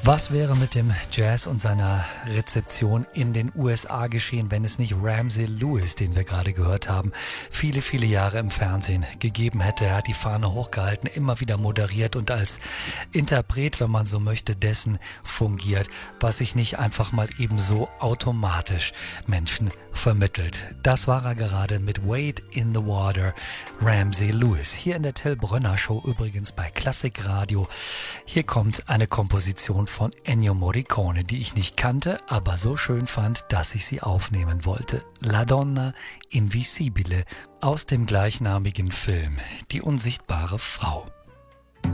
Was wäre mit dem Jazz und seiner Rezeption in den USA geschehen, wenn es nicht Ramsey Lewis, den wir gerade gehört haben, viele, viele Jahre im Fernsehen gegeben hätte? Er hat die Fahne hochgehalten, immer wieder moderiert und als Interpret, wenn man so möchte, dessen fungiert, was sich nicht einfach mal ebenso automatisch Menschen vermittelt. Das war er gerade mit Wade in the Water, Ramsey Lewis. Hier in der Till Brönner Show, übrigens bei Klassikradio. Hier kommt eine Komposition von Ennio Morricone, die ich nicht kannte, aber so schön fand, dass ich sie aufnehmen wollte. La Donna Invisibile aus dem gleichnamigen Film, Die unsichtbare Frau.